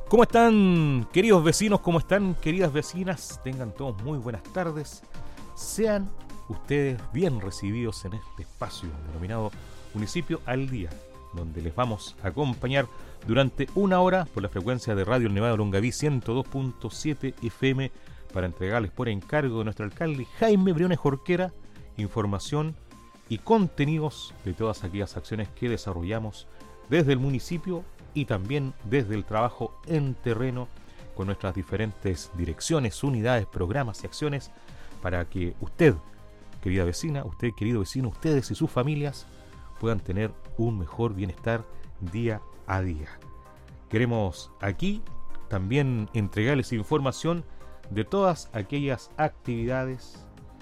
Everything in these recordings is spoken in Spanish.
¿Cómo están, queridos vecinos? ¿Cómo están, queridas vecinas? Tengan todos muy buenas tardes. Sean ustedes bien recibidos en este espacio denominado Municipio al Día, donde les vamos a acompañar durante una hora por la frecuencia de Radio El Nevado Longaví 102.7 FM para entregarles por encargo de nuestro alcalde Jaime Briones Jorquera información y contenidos de todas aquellas acciones que desarrollamos desde el municipio y también desde el trabajo en terreno con nuestras diferentes direcciones, unidades, programas y acciones para que usted, querida vecina, usted, querido vecino, ustedes y sus familias puedan tener un mejor bienestar día a día. Queremos aquí también entregarles información de todas aquellas actividades,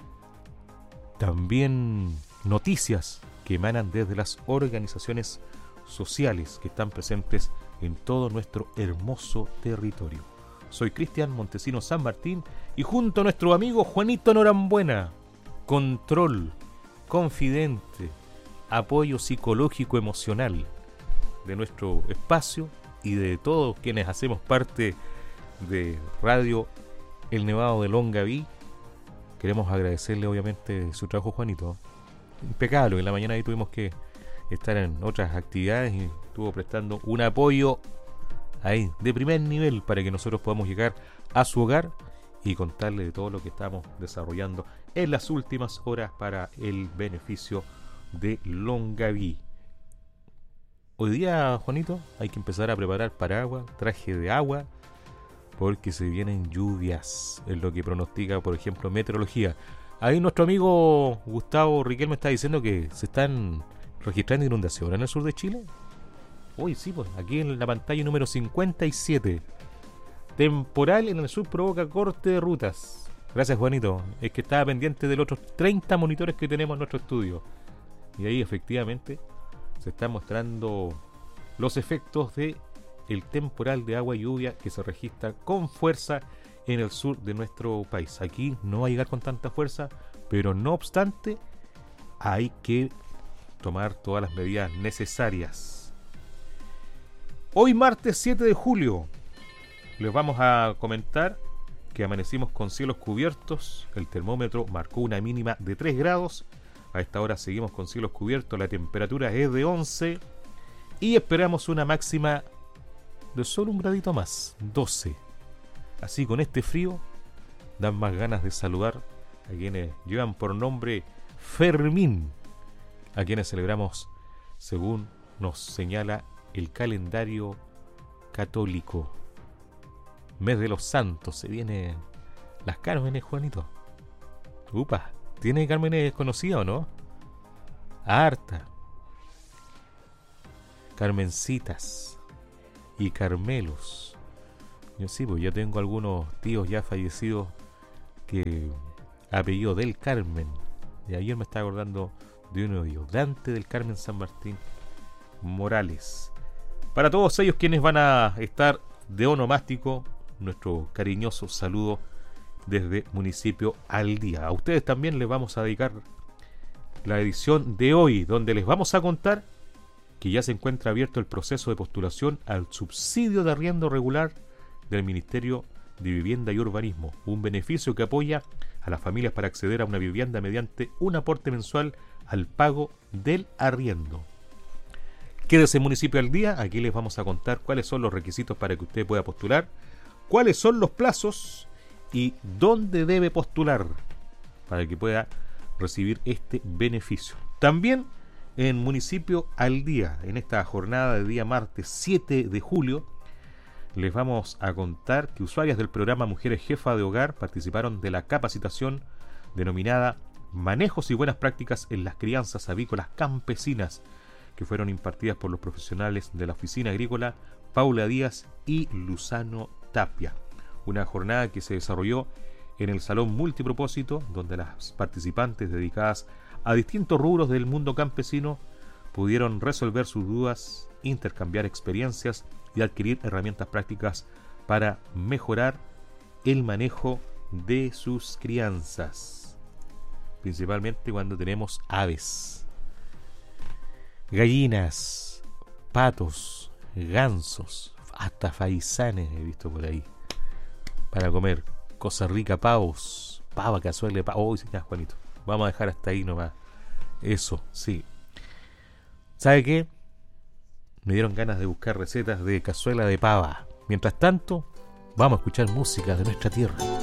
también noticias que emanan desde las organizaciones sociales que están presentes en todo nuestro hermoso territorio. Soy Cristian Montesinos San Martín y junto a nuestro amigo Juanito Norambuena, control, confidente, apoyo psicológico emocional de nuestro espacio y de todos quienes hacemos parte de Radio El Nevado de Longaví. Queremos agradecerle obviamente su trabajo, Juanito. Impecable, en la mañana ahí tuvimos que estar en otras actividades y estuvo prestando un apoyo ahí de primer nivel para que nosotros podamos llegar a su hogar y contarle de todo lo que estamos desarrollando en las últimas horas para el beneficio de Longaví. Hoy día, Juanito, hay que empezar a preparar paraguas, traje de agua, porque se vienen lluvias, es lo que pronostica, por ejemplo, meteorología. Ahí nuestro amigo Gustavo Riquelme está diciendo que se están registrando inundaciones en el sur de Chile. Uy, sí, pues aquí en la pantalla número 57. Temporal en el sur provoca corte de rutas. Gracias, Juanito. Es que estaba pendiente de los otros 30 monitores que tenemos en nuestro estudio. Y ahí efectivamente se están mostrando los efectos de el temporal de agua y lluvia que se registra con fuerza en el sur de nuestro país. Aquí no va a llegar con tanta fuerza, pero no obstante hay que tomar todas las medidas necesarias. Hoy martes 7 de julio les vamos a comentar que amanecimos con cielos cubiertos. El termómetro marcó una mínima de 3 grados. A esta hora seguimos con cielos cubiertos. La temperatura es de 11 y esperamos una máxima de solo un gradito más, 12. Así con este frío dan más ganas de saludar a quienes llevan por nombre Fermín, a quienes celebramos según nos señala el calendario católico. Mes de los santos, se vienen las Cármenes, Juanito. Upa, ¿tiene Cármenes conocida o no? Harta. Carmencitas y Carmelos. Yo sí, pues yo tengo algunos tíos ya fallecidos que apellido del Carmen. Y ayer me estaba acordando de uno de ellos, Dante del Carmen San Martín Morales. Para todos ellos quienes van a estar de onomástico, nuestro cariñoso saludo desde Municipio al Día. A ustedes también les vamos a dedicar la edición de hoy, donde les vamos a contar que ya se encuentra abierto el proceso de postulación al subsidio de arriendo regular del Ministerio de Vivienda y Urbanismo, un beneficio que apoya a las familias para acceder a una vivienda mediante un aporte mensual al pago del arriendo. Quédese en Municipio al Día, aquí les vamos a contar cuáles son los requisitos para que usted pueda postular, cuáles son los plazos y dónde debe postular para que pueda recibir este beneficio. También en Municipio al Día, en esta jornada de día martes 7 de julio, les vamos a contar que usuarias del programa Mujeres Jefa de Hogar participaron de la capacitación denominada Manejos y Buenas Prácticas en las Crianzas Avícolas Campesinas, que fueron impartidas por los profesionales de la Oficina Agrícola Paula Díaz y Luzano Tapia. Una jornada que se desarrolló en el Salón Multipropósito, donde las participantes dedicadas a distintos rubros del mundo campesino pudieron resolver sus dudas, intercambiar experiencias y adquirir herramientas prácticas para mejorar el manejo de sus crianzas, principalmente cuando tenemos aves, gallinas, patos, gansos, hasta faisanes he visto por ahí. Para comer cosa rica, pavos, pava, cazuela de pavo. Oh, ya, Juanito, vamos a dejar hasta ahí nomás. Eso, sí. ¿Sabe qué? Me dieron ganas de buscar recetas de cazuela de pava. Mientras tanto, vamos a escuchar música de nuestra tierra.